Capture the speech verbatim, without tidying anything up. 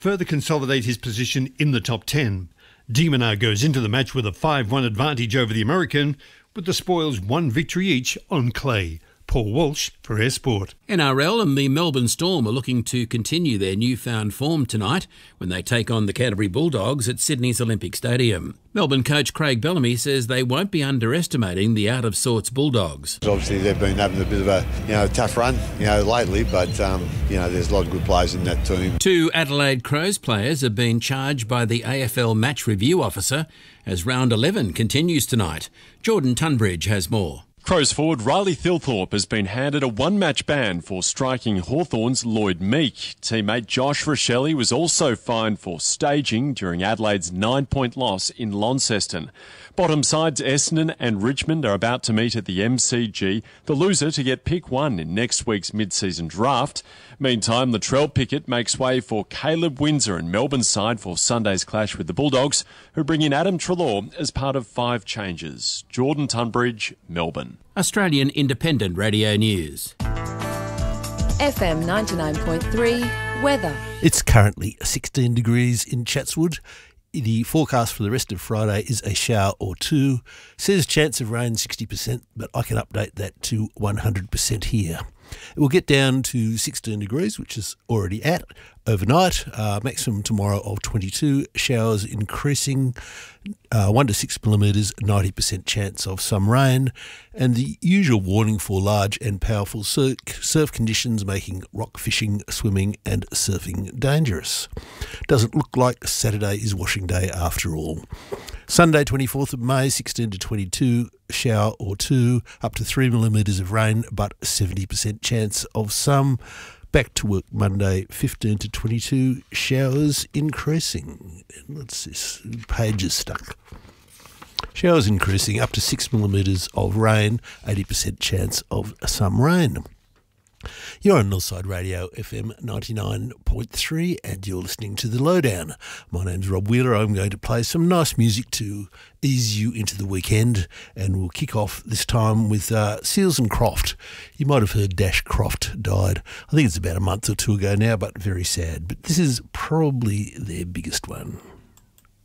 further consolidate his position in the top ten. De Minaur goes into the match with a five one advantage over the American, with the spoils one victory each on clay. Paul Walsh for Air Sport. N R L and the Melbourne Storm are looking to continue their newfound form tonight when they take on the Canterbury Bulldogs at Sydney's Olympic Stadium. Melbourne coach Craig Bellamy says they won't be underestimating the out-of-sorts Bulldogs. Obviously they've been having a bit of a you know tough run you know lately, but um, you know there's a lot of good players in that team. Two Adelaide Crows players have been charged by the A F L match review officer as round eleven continues tonight. Jordan Tunbridge has more. Crows forward Riley Thilthorpe has been handed a one-match ban for striking Hawthorn's Lloyd Meek. Teammate Josh Rochelle was also fined for staging during Adelaide's nine-point loss in Launceston. Bottom sides Essendon and Richmond are about to meet at the M C G, the loser to get pick one in next week's mid-season draft. Meantime, Latrell Pickett makes way for Caleb Windsor and Melbourne's side for Sunday's clash with the Bulldogs, who bring in Adam Treloar as part of five changes. Jordan Tunbridge, Melbourne. Australian Independent Radio News. F M ninety-nine point three weather. It's currently sixteen degrees in Chatswood. The forecast for the rest of Friday is a shower or two. Says chance of rain sixty percent, but I can update that to one hundred percent here. It will get down to sixteen degrees, which is already at overnight. Uh, maximum tomorrow of twenty-two. Showers increasing uh, one to six millimetres, ninety percent chance of some rain. And the usual warning for large and powerful surf, surf conditions, making rock fishing, swimming and surfing dangerous. Doesn't look like Saturday is washing day after all. Sunday, twenty-fourth of May, sixteen to twenty-two, shower or two, up to three millimetres of rain, but seventy percent chance of some. Back to work Monday, fifteen to twenty-two, showers increasing. What's this? Page is stuck. Showers increasing, up to six millimetres of rain, eighty percent chance of some rain. You're on Northside Radio, F M ninety-nine point three, and you're listening to The Lowdown. My name's Rob Wheeler. I'm going to play some nice music to ease you into the weekend, and we'll kick off this time with uh, Seals and Croft. You might have heard Dash Croft died. I think it's about a month or two ago now, but very sad. But this is probably their biggest one.